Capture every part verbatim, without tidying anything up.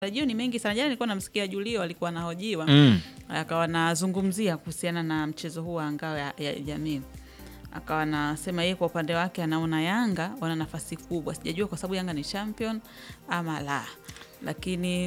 Matarajio ni mengi sana. Jana nilikuwa namsikia Julio alikuwa anahojiwa. Mm. Akawa anazungumzia kuhusiana na mchezo huu wa ngao ya, ya jamii. Akawa anasema yeye kwa upande wake anaona Yanga wana nafasi kubwa. Sijajua kwa sababu Yanga ni champion ama la. Lakini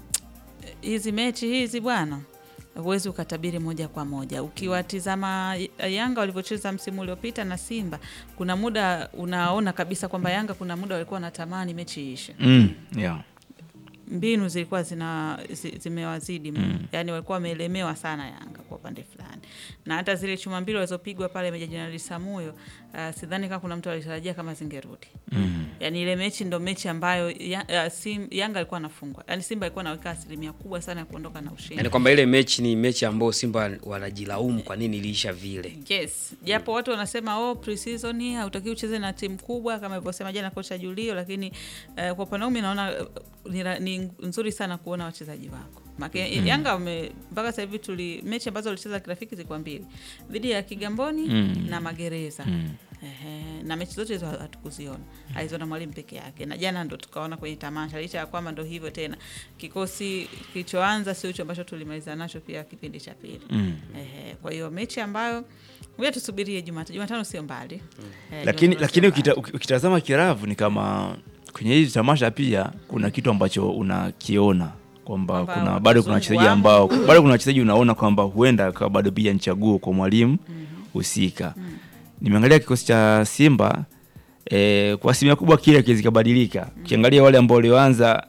hizi mechi hizi bwana huwezi ukatabiri moja kwa moja. Ukiwatizama Yanga walivyocheza msimu uliopita na Simba, kuna muda unaona kabisa kwamba Yanga kuna muda walikuwa wanatamani mechi ishe. Mm. Yeah. Mbinu zilikuwa zina zimewazidi mm. yani walikuwa wameelemewa sana Yanga kwa upande fulani, na hata zile chuma mbili walizopigwa pale Meja Jenerali Samuyo, uh, sidhani kama kuna mtu alitarajia kama zingerudi. mm. Yani ile mechi ndo mechi ambayo ya, uh, Sim, Yanga alikuwa anafungwa, yani Simba alikuwa anaweka asilimia kubwa sana ya kuondoka na ushindi. Yani kwamba ile mechi ni mechi ambayo Simba wanajilaumu kwa nini iliisha vile. Yes, japo watu wanasema oh pre-season hautaki ucheze na timu kubwa kama alivyosema jana kocha Julio, lakini uh, kwa upande wangu naona uh, ni, ni nzuri sana kuona wachezaji wako. Maka mm. Yanga mpaka sasa hivi tuli mechi ambazo walicheza kirafiki zilikuwa mbili. Dhidi ya Kigamboni mm. na Magereza. Mm. Ehe, na mechi zote hizo hatukuziona. Mm. Aliziona mwalimu peke yake. Na jana ndo tukaona kwenye tamasha, licha ya kwamba ndo hivyo tena. Kikosi kilichoanza sio hicho ambacho tulimaliza nacho pia kipindi cha pili. Mm. Ehe, kwa hiyo mechi ambayo ngoja tusubirie Jumatano. Jumatano sio mbali. Mm. Ehe, lakini lakini ukita, ukitazama Kiravu ni kama kwenye hizi tamasha pia kuna kitu ambacho unakiona kwamba kuna bado kuna wachezaji ambao bado kuna wachezaji unaona kwamba huenda kwa bado pia ni chaguo kwa mwalimu husika. Mm-hmm. Mm. Nimeangalia kikosi cha Simba eh, kwa asilimia kubwa kile kizikabadilika. Mm. Ukiangalia wale ambao walioanza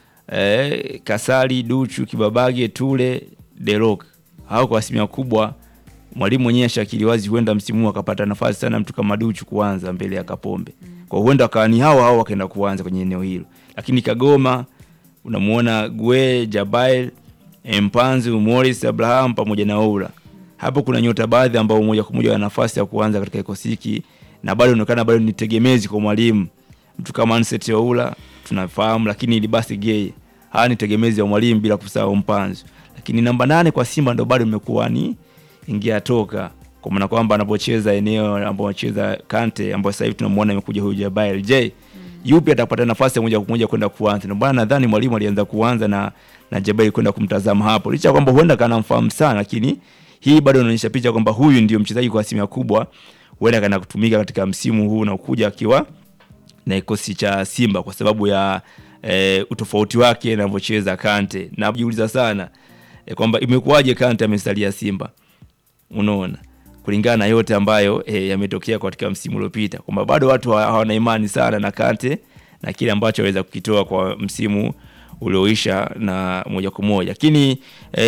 eh, Kasali, Duchu, Kibabage, Tule, Derok, hao kwa asilimia kubwa mwalimu mwenyewe shakili wazi huenda msimu akapata nafasi sana mtu kama Duchu kuanza mbele ya Kapombe. Mm. Kwa huenda akawa ni hao hao wakaenda kuanza kwenye eneo hilo. Lakini Kagoma unamuona Gwe, Jabail, Mpanzu, Morris, Abraham pamoja na Oula. Hapo kuna nyota baadhi ambao moja kwa moja wana nafasi ya kuanza katika kikosi hiki na bado inaonekana bado ni tegemezi kwa mwalimu. Mtu kama Anseti Oula tunafahamu, lakini Libasi Gay haa ni tegemezi ya mwalimu bila kusahau Mpanzu. Lakini namba nane kwa Simba ndo bado imekuwa ni ingia toka, kwa maana kwamba anapocheza eneo ambapo anacheza Kante ambapo sasa hivi tunamuona amekuja huyu Jabail. Je, yupi atapata nafasi moja kwa moja kwenda kuanza? Ndio bwana nadhani mwalimu alianza kuanza na na Jabail kwenda kumtazama hapo. Licha kwamba huenda kana mfahamu sana, lakini hii bado inaonyesha picha kwamba huyu ndio mchezaji kwa asilimia kubwa huenda kana kutumika katika msimu huu na kuja akiwa na kikosi cha Simba kwa sababu ya e, utofauti wake anavyocheza Kante. Na najiuliza sana e, kwamba imekuwaje Kante amesalia Simba. Unaona? Kulingana na yote ambayo e, yametokea katika msimu uliopita, kwamba bado watu hawana imani sana na Kante na kile ambacho aweza kukitoa kwa msimu ulioisha na moja kwa moja. Lakini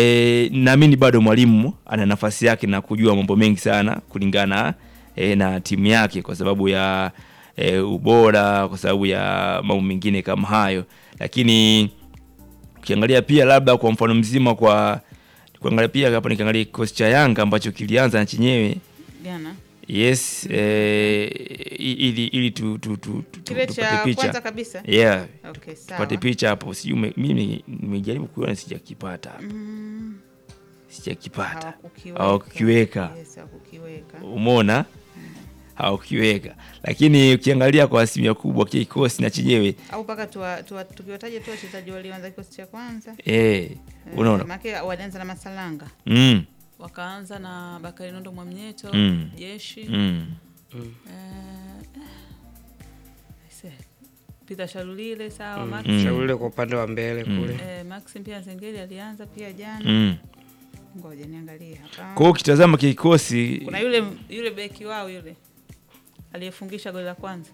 e, naamini bado mwalimu ana nafasi yake na kujua mambo mengi sana kulingana e, na timu yake kwa sababu ya e, ubora, kwa sababu ya mambo mengine kama hayo. Lakini ukiangalia pia labda kwa mfano mzima kwa kuangalia pia hapa nikiangalia kikosi cha Yanga ambacho kilianza na chenyewe jana. Yes, eh, ili ili tu tu tu tupate picha kwanza kabisa. Yeah. Okay, sawa. Tupate picha hapo. Sijui mimi nimejaribu kuona sijakipata. Mm. Sijakipata. Hawakukiweka. Yes, hawakukiweka. Umeona? Hawakukiweka. Lakini ukiangalia kwa asilimia kubwa kikosi na chenyewe au paka tukiwataje tu wachezaji walioanza kikosi cha kwanza. Eh, unaona? Maana walianza na Masalanga. Mm. Wakaanza na Bakari Nondo Mwamnyeto, mm. Jeshi. Mm. Mm. Eh, Peter Shalulile sawa. Mm. Max Shalulile kwa upande wa mbele mm. kule. Eh, Max pia Zengeli alianza pia jana. Mm. Ngoja niangalie hapa. Kwa ukitazama kikosi kuna yule yule beki wao yule aliyefungisha goli la kwanza.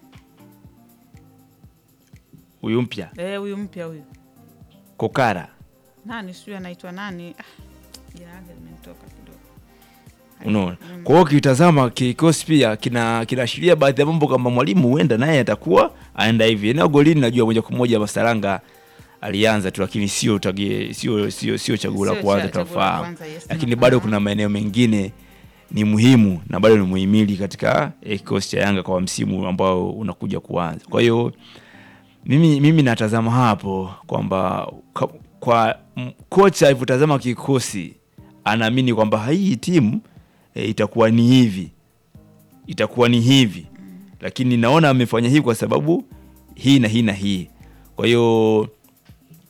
Huyu mpya. Eh, huyu mpya huyu. Kokara. Nani sio anaitwa nani? Ah, jina lake limetoka kidogo. Unaona? Kwa hiyo ukitazama kikosi pia kina kinaashiria baadhi ya mambo kama mwalimu huenda naye atakuwa aenda hivi. Eneo golini najua moja kwa moja Masalanga alianza tu, lakini sio tagie sio sio sio chaguo la kwanza tunafahamu. Yes, lakini bado kuna maeneo mengine ni muhimu na bado ni muhimili katika kikosi cha Yanga kwa msimu ambao unakuja kuanza. Kwa hiyo mimi mimi natazama hapo kwamba kwa, kwa kocha alivyotazama kikosi anaamini kwamba hii timu e, itakuwa ni hivi. Itakuwa ni hivi. Lakini naona amefanya hivi kwa sababu hii na hii na hii. Kwa hiyo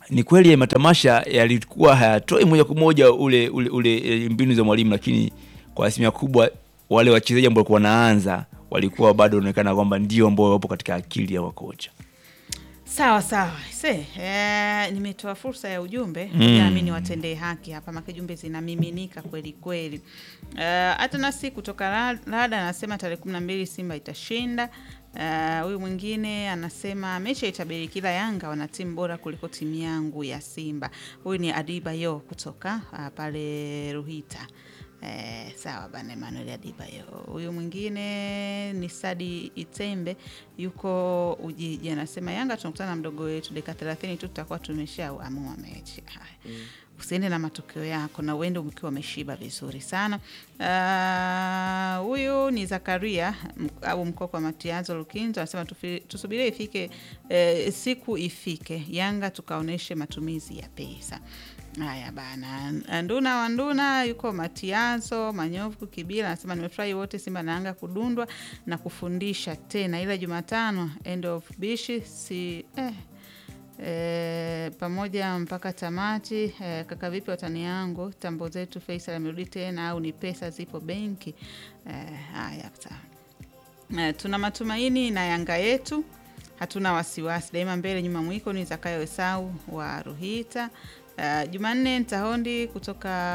ni kweli ya matamasha yalikuwa hayatoi moja kwa moja ule, ule, ule mbinu za mwalimu, lakini kwa asilimia kubwa wale wachezaji ambao walikuwa wanaanza walikuwa bado wanaonekana kwamba ndio ambao wapo katika akili ya wakocha. Sawa sawa. Se, eh, nimetoa fursa ya ujumbe. Mm. Nami niwatendee haki hapa, maana jumbe zinamiminika kweli kweli. Eh, hata nasi kutoka Rada anasema tarehe kumi na mbili Simba itashinda. Huyu uh, mwingine anasema mechi itabiri kila Yanga wana timu bora kuliko timu yangu ya Simba. Huyu ni Adibayo kutoka uh, pale Ruhita. Eh, sawa bana Emmanuel Adibayo. Huyu mwingine ni Sadi Itembe yuko Ujiji anasema Yanga tunakutana na mdogo wetu dakika thelathini tu tutakuwa tumeshaamua mechi. Mm. Usiende na matokeo yako na uende ukiwa umeshiba vizuri sana. Huyu uh, ni Zakaria au Mkoko wa Matiazo Lukinzo anasema tusubirie ifike eh, siku ifike Yanga tukaoneshe matumizi ya pesa. Haya bana. Nduna Wanduna yuko Matiazo Manyovu Kibila anasema nimefurahi wote Simba na Yanga kudundwa na kufundisha tena ila Jumatano end of bishi si eh E, pamoja mpaka tamati. E, kaka vipi watani yangu tambo zetu Faisal amerudi tena au ni pesa zipo benki? E, haya e, tuna matumaini na Yanga yetu, hatuna wasiwasi daima mbele nyuma mwiko. Ni Zakayo Esau wa Ruhita. E, Jumanne Ntahondi kutoka